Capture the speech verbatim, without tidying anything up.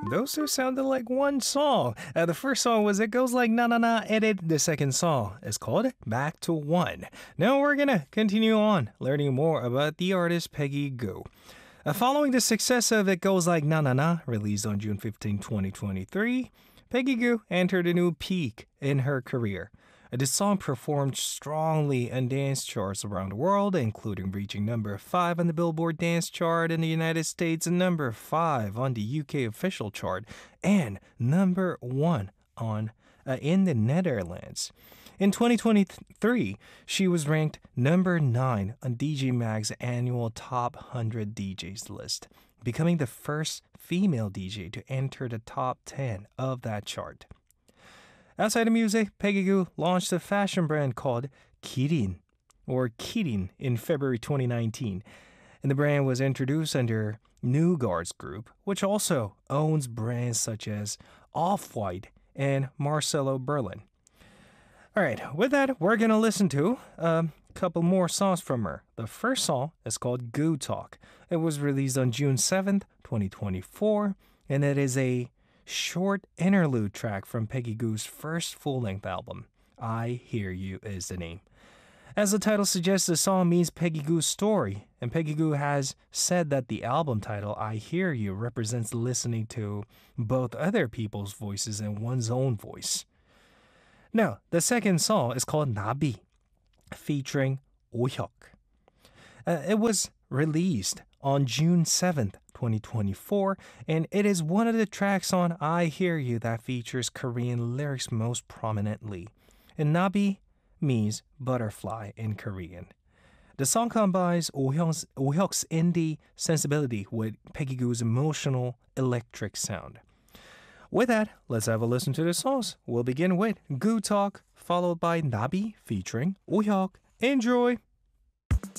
Those two sounded like one song. Uh, the first song was It Goes Like Na Na Na Edit. The second song is called Back to One. Now we're gonna continue on learning more about the artist Peggy Gou. Uh, following the success of It Goes Like Na Na Na, released on June fifteenth, twenty twenty-three, Peggy Gou entered a new peak in her career. This song performed strongly on dance charts around the world, including reaching number five on the Billboard Dance Chart in the United States and number five on the U K official chart, and number one on uh, in the Netherlands. In twenty twenty-three, she was ranked number nine on D J Mag's annual Top one hundred D Js list, becoming the first female D J to enter the top ten of that chart. Outside of music, Peggy Gou launched a fashion brand called Kirin, or Kirin, in February twenty nineteen, and the brand was introduced under New Guards Group, which also owns brands such as Off-White and Marcelo Berlin. All right, with that, we're going to listen to a couple more songs from her. The first song is called Gou Talk. It was released on June seventh, twenty twenty-four, and it is a short interlude track from Peggy Gou's first full-length album. I Hear You is the name. As the title suggests, the song means Peggy Gou's story, and Peggy Gou has said that the album title, I Hear You, represents listening to both other people's voices and one's own voice. Now, the second song is called Nabi, featuring Oh Hyuk. Uh, it was released on June seventh, twenty twenty-four, and it is one of the tracks on I Hear You that features Korean lyrics most prominently. And Nabi means butterfly in Korean. The song combines Oh Hyuk's, Oh Hyuk's indie sensibility with Peggy Gou's emotional electric sound. With that, let's have a listen to the songs. We'll begin with Gou Talk, followed by Nabi featuring Oh Hyuk. Enjoy!